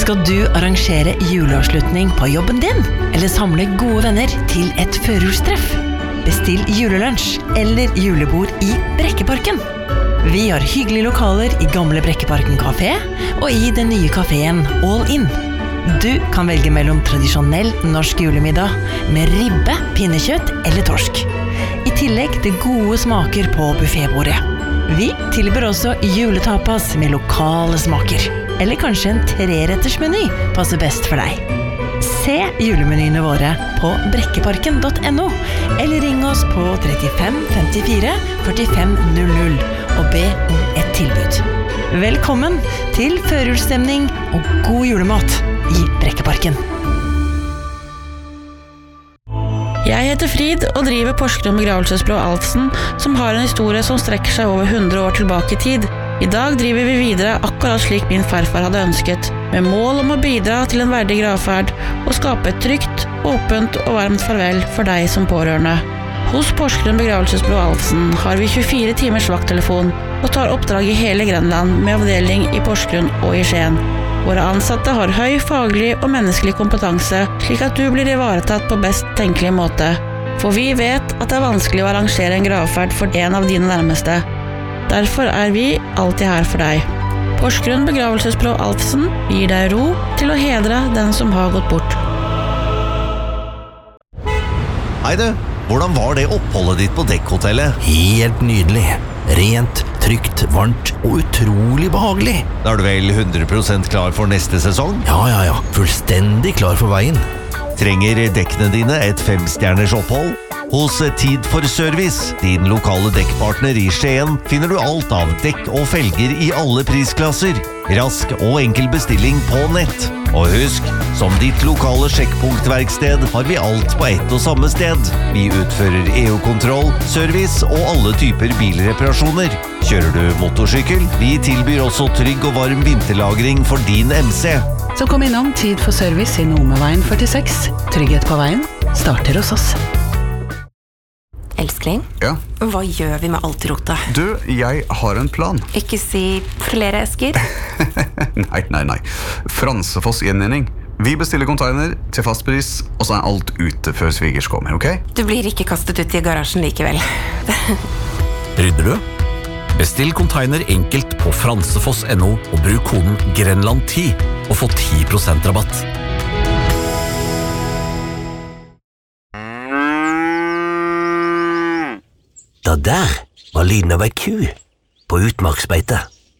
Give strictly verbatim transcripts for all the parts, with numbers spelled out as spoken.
Skal du arrangere juleavslutning på jobben din? Eller samle gode venner til et førjulstreff? Bestill julelunsj eller julebord i Brekkeparken. Vi har hyggelige lokaler i gamle Brekkeparken kafé og i den nye kaféen All In. Du kan velge mellom tradisjonell norsk julemiddag med ribbe, pinnekjøtt eller torsk. I tillegg til gode smaker på buffetbordet. Vi tilbyr også juletapas med lokale smaker. Eller kanskje en trerettersmeny passer best for deg. Se julemenyene våre på brekkeparken punktum no eller ring oss på trettifem femtifire førtifem null null og be om et tilbud. Velkommen til førjulsstemning og god julemat i Brekkeparken. Jeg heter Frid og driver Porsgrunn begravelsesbyrå Alfsen, som har en historie som strekker seg over hundre år tilbake i tid. I dag driver vi videre akkurat slik min farfar hadde ønsket, med mål om å bidra til en verdig gravferd og skape et trygt, åpent og varmt farvel for deg som pårørende. Hos Porsgrunn begravelsesbyrå Alfsen har vi tjuefire timers vakttelefon og tar oppdrag i hele Grenland med avdeling i Porsgrunn og i Skien. Våre ansatte har høy faglig og menneskelig kompetanse, slik at du blir ivaretatt på best tenkelig måte. For vi vet at det er vanskelig å arrangere en gravferd for en av dine nærmeste. Derfor er vi alltid her for deg. Porsgrunn begravelsesbyrå Alfsen gir deg ro til å hedre den som har gått bort. Hei du, hvordan var det oppholdet ditt på dekkhotellet? Helt nydelig. Rent, trygt, varmt og utrolig behagelig. Da er du vel hundre prosent klar for neste sesong? Ja, ja, ja. Fullstendig klar for veien. Trenger dekkene dine et femstjerners opphold? Hos Tid for Service, din lokale dekkpartner i Skien, finner du alt av dekk og felger i alle prisklasser. Rask og enkel bestilling på nett. Og husk, som ditt lokale sjekkpunktverksted har vi alt på ett og samme sted. Vi utfører E U-kontroll, service og alle typer bilreparasjoner. Kjører du motorsykkel? Vi tilbyr også trygg og varm vinterlagring for din M C. Så kom innom Tid for Service i Nomeveien førtiseks. Trygghet på veien starter hos oss. Elskling, ja? Hva gjør vi med alt rotet? Du, jeg har en plan. Ikke si flere esker? nei, nei, nei. Fransefoss Gjenvinning. Vi bestiller container til fastpris, og så er alt ute før svigers kommer, ok? Du blir ikke kastet ut i garasjen likevel. Rydder du? Bestill container enkelt på fransefoss punktum no og bruk koden Grenland ti og få ti prosent rabatt. Da der var lyden av ei ku på utmarksbeite.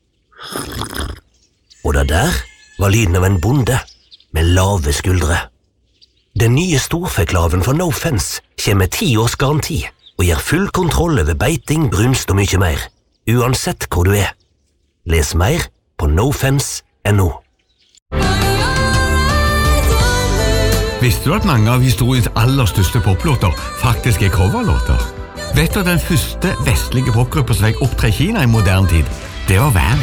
Og da der var lyden av en bonde med lave skuldre. Den nye storfeklaven fra No Fence kommer med ti års garanti og gir full kontroll over beiting, brunst og mye mer, uansett hvor du er. Les mer på no fence punktum no. Visste du at mange av historiens aller største poplåter faktisk er coverlåter? Vet du at den første vestlige popgruppa som fikk opptre i Kina i moderne tid, det var Van?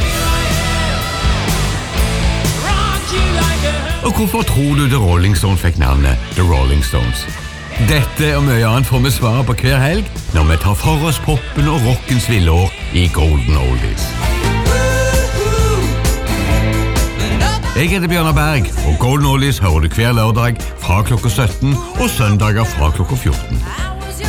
Og hvorfor tror du The Rolling Stones fikk navnet The Rolling Stones? Dette og mye annet får vi svare på hver helg når vi tar for oss poppen og rockens villår i Golden Oldies. Jeg heter Bjørnar Berg, og Golden Oldies hører du hver lørdag fra klokka sytten og søndager fra klokka fjorten.